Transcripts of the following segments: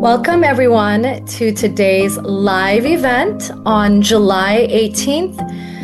Welcome, everyone, to today's live event on July 18th,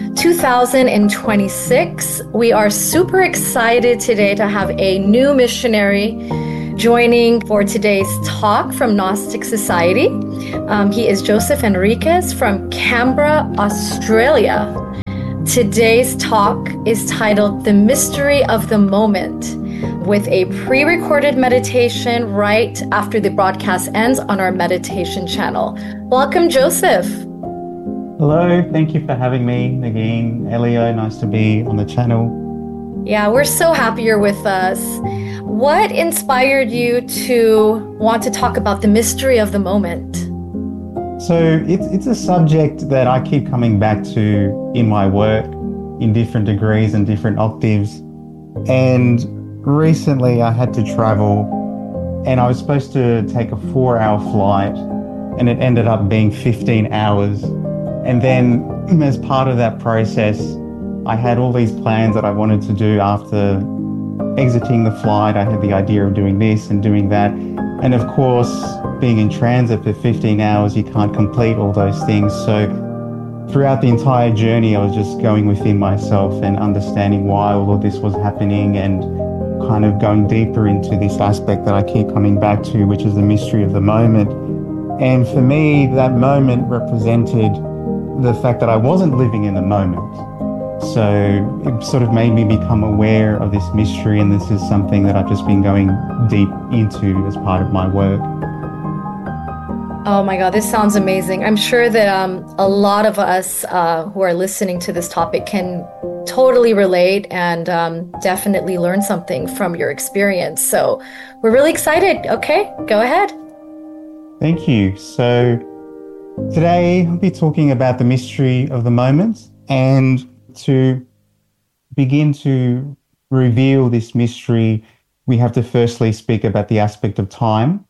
2026. We are super excited today to have a new missionary joining for today's talk from Gnostic Society. He is Joseph Enriquez from Canberra, Australia. Today's talk is titled The Mystery of the Moment, with a pre-recorded meditation right after the broadcast ends on our meditation channel. Welcome, Joseph. Hello, thank you for having me, Nagin, Elio. Nice to be on the channel. Yeah, we're so happy you're with us. What inspired you to want to talk about the mystery of the moment? So it's a subject that I keep coming back to in my work in different degrees and different octaves. And recently I had to travel and I was supposed to take a 4-hour flight and it ended up being 15 hours. And then as part of that process, I had all these plans that I wanted to do after exiting the flight. I had the idea of doing this and doing that. And of course, being in transit for 15 hours, you can't complete all those things. So throughout the entire journey, I was just going within myself and understanding why all of this was happening and kind of going deeper into this aspect that I keep coming back to, which is the mystery of the moment. And for me, that moment represented the fact that I wasn't living in the moment. So it sort of made me become aware of this mystery, and this is something that I've just been going deep into as part of my work. Oh my God, this sounds amazing. I'm sure that a lot of us who are listening to this topic can totally relate and definitely learn something from your experience. So we're really excited. Okay, go ahead. Thank you. So today I'll be talking about the mystery of the moment, and to begin to reveal this mystery, we have to firstly speak about the aspect of time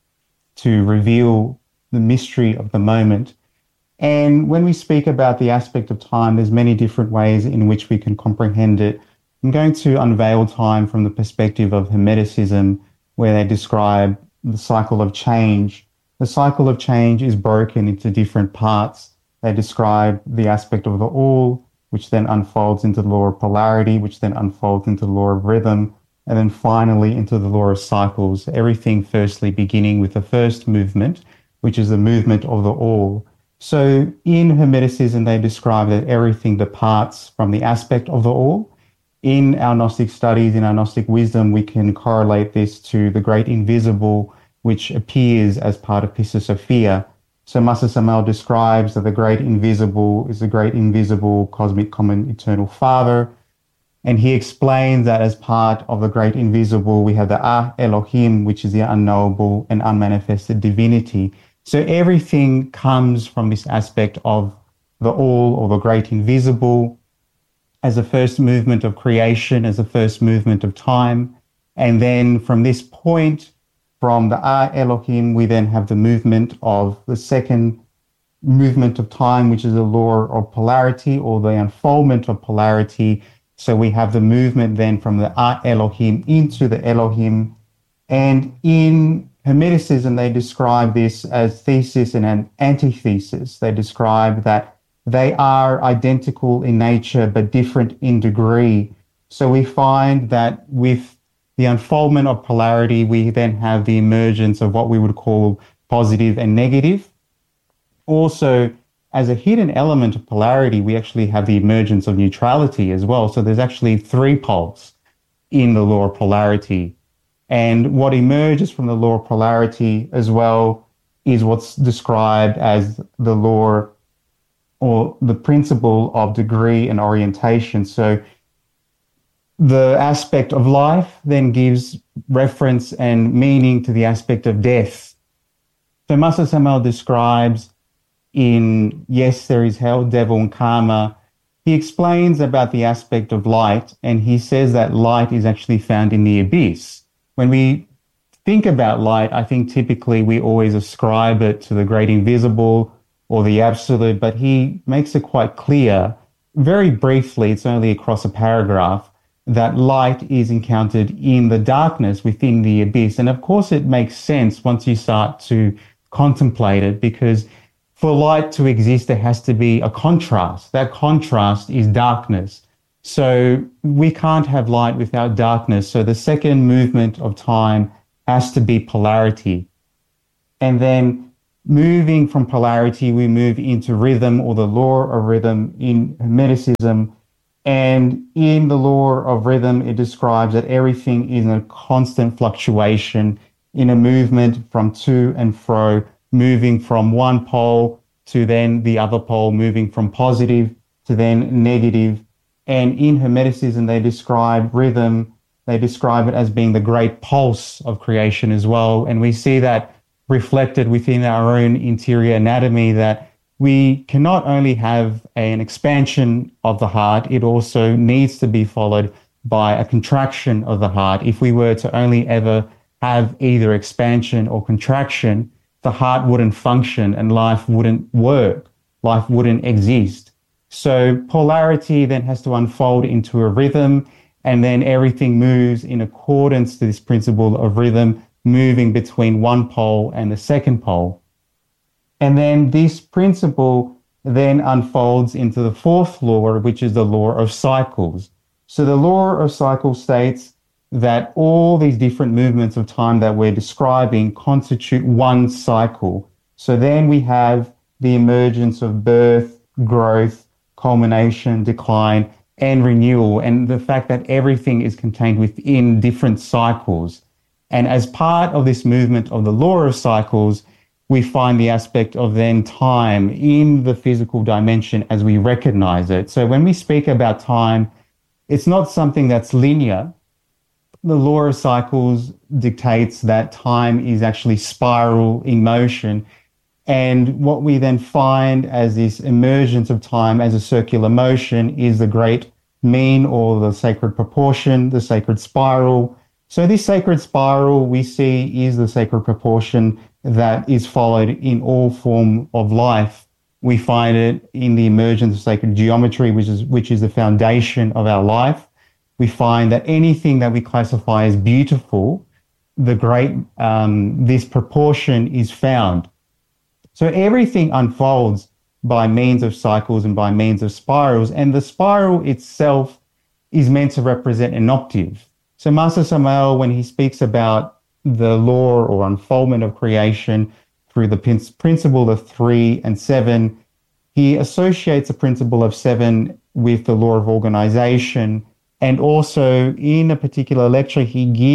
to reveal the mystery of the moment. And when we speak about the aspect of time, there's many different ways in which we can comprehend it. I'm going to unveil time from the perspective of Hermeticism, where they describe the cycle of change. The cycle of change is broken into different parts. They describe the aspect of the all, which then unfolds into the law of polarity, which then unfolds into the law of rhythm, and then finally into the law of cycles. Everything firstly beginning with the first movement, which is the movement of the all. So in Hermeticism, they describe that everything departs from the aspect of the all. In our Gnostic studies, in our Gnostic wisdom, we can correlate this to the great invisible, which appears as part of Pissosophia. So Master Samael describes that the great invisible is the great invisible cosmic common eternal Father. And he explains that as part of the great invisible, we have the Elohim, which is the unknowable and unmanifested divinity. So everything comes from this aspect of the all, or the great invisible, as the first movement of creation, as the first movement of time. And then from this point, from the Elohim, we then have the movement of the second movement of time, which is the law of polarity, or the unfoldment of polarity. So we have the movement then from the Elohim into the Elohim. And in Hermeticism, they describe this as thesis and an antithesis. They describe that they are identical in nature, but different in degree. So we find that with the unfoldment of polarity, we then have the emergence of what we would call positive and negative. Also, as a hidden element of polarity, we actually have the emergence of neutrality as well. So there's actually 3 poles in the law of polarity. And what emerges from the law of polarity as well is what's described as the law or the principle of degree and orientation. So the aspect of life then gives reference and meaning to the aspect of death. So Master Samael describes in Yes, There Is Hell, Devil and Karma, he explains about the aspect of light, and he says that light is actually found in the abyss. When we think about light, I think typically we always ascribe it to the great invisible or the absolute, but he makes it quite clear, very briefly, it's only across a paragraph, that light is encountered in the darkness within the abyss. And of course, it makes sense once you start to contemplate it, because for light to exist, there has to be a contrast. That contrast is darkness. So we can't have light without darkness. So the second movement of time has to be polarity. And then moving from polarity, we move into rhythm, or the law of rhythm in Hermeticism. And in the law of rhythm, it describes that everything is in a constant fluctuation, in a movement from to and fro, moving from one pole to then the other pole, moving from positive to then negative. And in Hermeticism, they describe rhythm, they describe it as being the great pulse of creation as well. And we see that reflected within our own interior anatomy, that we can not only have an expansion of the heart, it also needs to be followed by a contraction of the heart. If we were to only ever have either expansion or contraction, the heart wouldn't function and life wouldn't work, life wouldn't exist. So polarity then has to unfold into a rhythm, and then everything moves in accordance to this principle of rhythm, moving between one pole and the second pole. And then this principle then unfolds into the fourth law, which is the law of cycles. So the law of cycles states that all these different movements of time that we're describing constitute one cycle. So then we have the emergence of birth, growth, culmination, decline, and renewal, and the fact that everything is contained within different cycles. And as part of this movement of the law of cycles, we find the aspect of then time in the physical dimension as we recognize it. So when we speak about time, it's not something that's linear. The law of cycles dictates that time is actually spiral in motion. And what we then find as this emergence of time as a circular motion is the great mean, or the sacred proportion, the sacred spiral. So this sacred spiral we see is the sacred proportion that is followed in all form of life. We find it in the emergence of sacred geometry, which is the foundation of our life. We find that anything that we classify as beautiful, this proportion is found. So everything unfolds by means of cycles and by means of spirals, and the spiral itself is meant to represent an octave. So Master Samael, when he speaks about the law or unfoldment of creation through the principle of 3 and 7, he associates the principle of 7 with the law of organization. And also in a particular lecture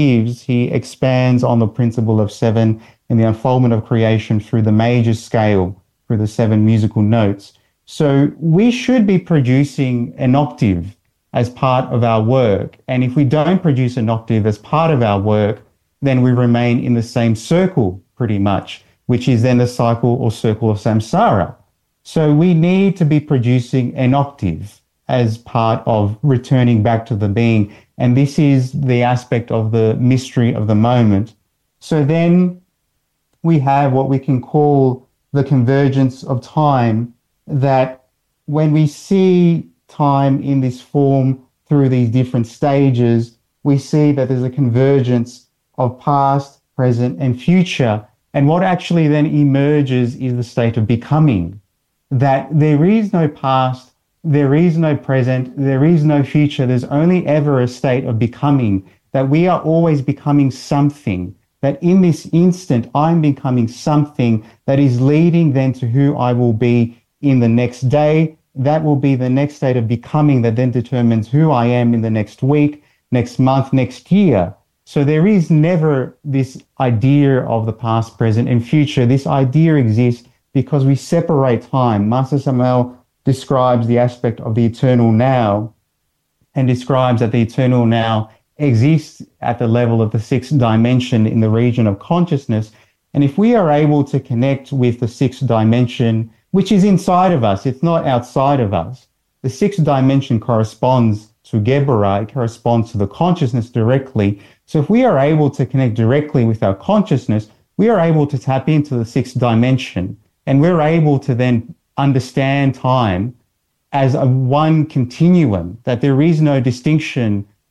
he expands on the principle of 7 and the unfoldment of creation through the major scale, through the 7 musical notes. So we should be producing an octave as part of our work. And if we don't produce an octave as part of our work, then we remain in the same circle pretty much, which is then the cycle or circle of samsara. So we need to be producing an octave as part of returning back to the being. And this is the aspect of the mystery of the moment. So then we have what we can call the convergence of time, that when we see time in this form through these different stages, we see that there's a convergence of past, present, and future. And what actually then emerges is the state of becoming, that there is no past, there is no present, there is no future. There's only ever a state of becoming, that we are always becoming something, that in this instant, I'm becoming something that is leading then to who I will be in the next day. That will be the next state of becoming that then determines who I am in the next week, next month, next year. So there is never this idea of the past, present, and future. This idea exists because we separate time. Master Samael describes the aspect of the eternal now, and describes that the eternal now exists at the level of the 6th dimension in the region of consciousness. And if we are able to connect with the 6th dimension, which is inside of us, it's not outside of us. The 6th dimension corresponds to Gebara, it corresponds to the consciousness directly. So if we are able to connect directly with our consciousness, we are able to tap into the 6th dimension, and we're able to then understand time as a one continuum, that there is no distinction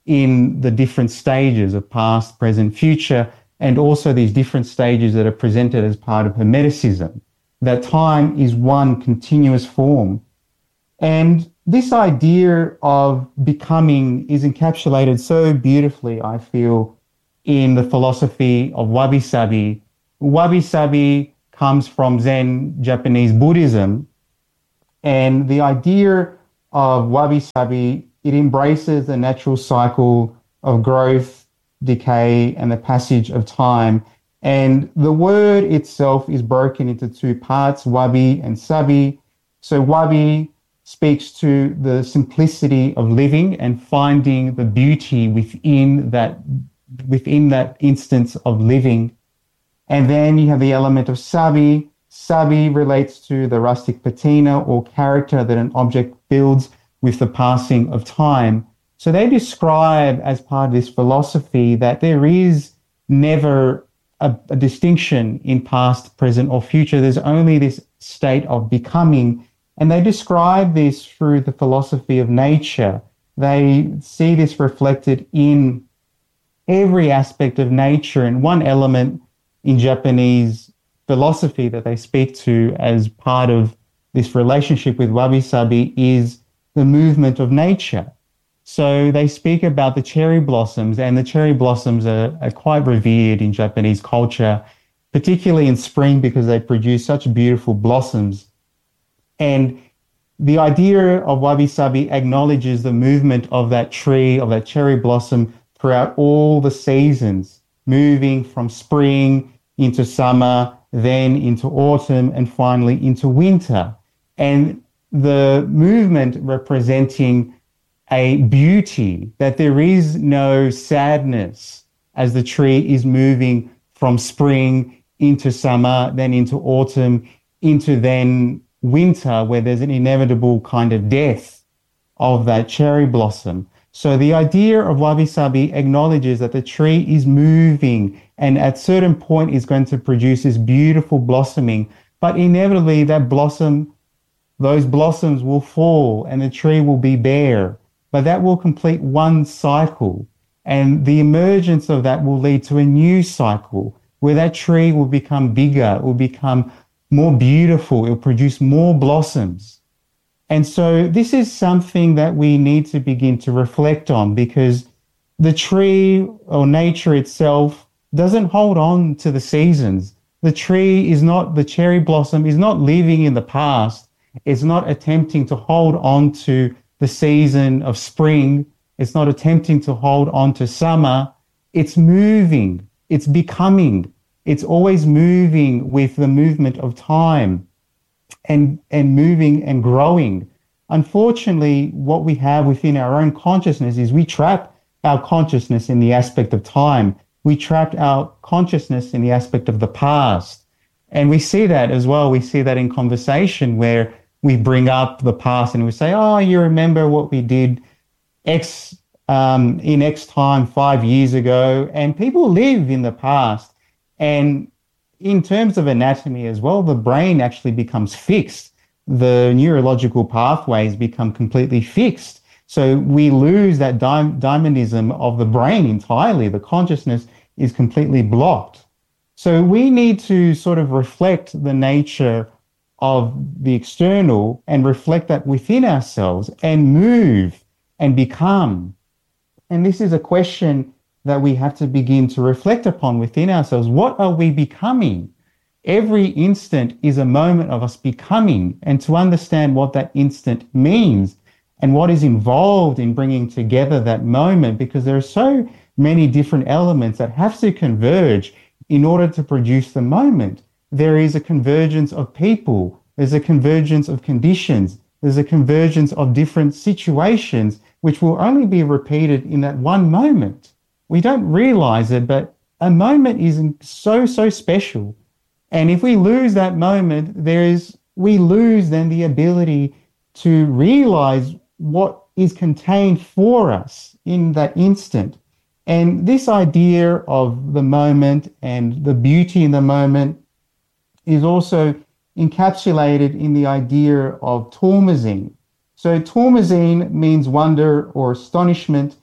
in the different stages of past, present, future, and also these different stages that are presented as part of Hermeticism, that time is one continuous form. And this idea of becoming is encapsulated so beautifully, I feel, in the philosophy of wabi-sabi. Wabi-sabi comes from Zen Japanese Buddhism, and the idea of wabi-sabi, it embraces the natural cycle of growth, decay, and the passage of time. And the word itself is broken into two parts, wabi and sabi. So wabi speaks to the simplicity of living and finding the beauty within that instance of living. And then you have the element of sabi. Sabi relates to the rustic patina or character that an object builds with the passing of time. So they describe as part of this philosophy that there is never a distinction in past, present, or future. There's only this state of becoming. And they describe this through the philosophy of nature. They see this reflected in every aspect of nature. And one element in Japanese philosophy that they speak to as part of this relationship with wabi-sabi is the movement of nature. So they speak about the cherry blossoms, and the cherry blossoms are quite revered in Japanese culture, particularly in spring because they produce such beautiful blossoms. And the idea of wabi-sabi acknowledges the movement of that tree, of that cherry blossom throughout all the seasons, moving from spring into summer, then into autumn, and finally into winter. And the movement representing a beauty, that there is no sadness as the tree is moving from spring into summer, then into autumn, into then winter, where there's an inevitable kind of death of that cherry blossom. So the idea of wabi-sabi acknowledges that the tree is moving and at a certain point is going to produce this beautiful blossoming, but inevitably those blossoms will fall and the tree will be bare. But that will complete one cycle, and the emergence of that will lead to a new cycle where that tree will become bigger, it will become more beautiful, it will produce more blossoms. And so this is something that we need to begin to reflect on, because the tree or nature itself doesn't hold on to the seasons. The cherry blossom is not living in the past. It's not attempting to hold on to the season of spring. It's not attempting to hold on to summer. It's moving. It's becoming. It's always moving with the movement of time and moving and growing. Unfortunately, what we have within our own consciousness is we trap our consciousness in the aspect of time. We trapped our consciousness in the aspect of the past. And we see that as well. We see that in conversation where we bring up the past and we say, oh, you remember what we did in X time 5 years ago. And people live in the past. And in terms of anatomy as well, the brain actually becomes fixed. The neurological pathways become completely fixed. So we lose that dynamism of the brain entirely. The consciousness is completely blocked. So we need to sort of reflect the nature of the external and reflect that within ourselves and move and become. And this is a question that we have to begin to reflect upon within ourselves. What are we becoming? Every instant is a moment of us becoming, and to understand what that instant means and what is involved in bringing together that moment, because there are so many different elements that have to converge in order to produce the moment. There is a convergence of people, there's a convergence of conditions, there's a convergence of different situations, which will only be repeated in that one moment. We don't realize it, but a moment is so special. And if we lose that moment, we lose then the ability to realize what is contained for us in that instant. And this idea of the moment and the beauty in the moment is also encapsulated in the idea of Tormozin. So Tormozin means wonder or astonishment,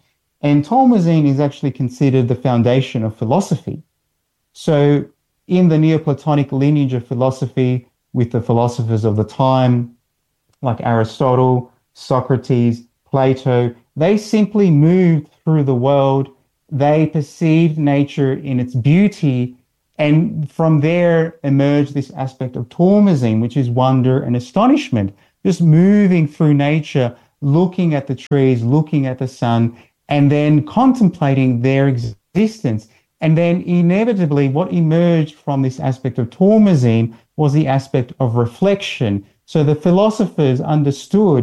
And Ptolemazene is actually considered the foundation of philosophy. So in the Neoplatonic lineage of philosophy, with the philosophers of the time, like Aristotle, Socrates, Plato, they simply moved through the world. They perceived nature in its beauty, and from there emerged this aspect of Ptolemazene, which is wonder and astonishment, just moving through nature, looking at the trees, looking at the sun, and then contemplating their existence. And then inevitably what emerged from this aspect of Ptolemazene was the aspect of reflection. So the philosophers understood